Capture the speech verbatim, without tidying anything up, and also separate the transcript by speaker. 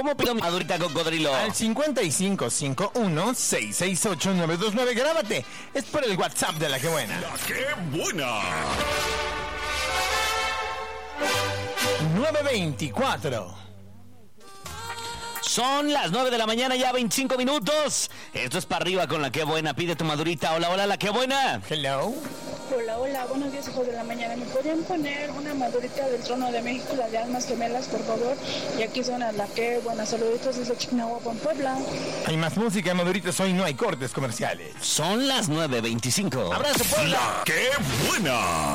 Speaker 1: ¿Cómo pido mi madurita cocodrilo?
Speaker 2: Al cincuenta y cinco cincuenta y uno, seiscientos sesenta y ocho, novecientos veintinueve. Grábate. Es por el WhatsApp de La Que Buena.
Speaker 3: La Que Buena.
Speaker 2: nueve veinticuatro.
Speaker 1: Son las nueve de la mañana, ya veinticinco minutos. Esto es para arriba con La Que Buena. Pide tu madurita. Hola, hola, La Que Buena.
Speaker 2: Hello.
Speaker 4: Hola, hola, buenos días, hijos de la mañana. ¿Me podrían poner una madurita del Trono de México, la de Almas Gemelas, por favor? Y aquí suena La Que Buena. Saluditos desde Chignahuapan, Puebla.
Speaker 2: Hay más música, maduritas. Hoy no hay cortes comerciales.
Speaker 1: Son las nueve veinticinco.
Speaker 2: ¡Abrazo, Puebla!
Speaker 3: La Que Buena.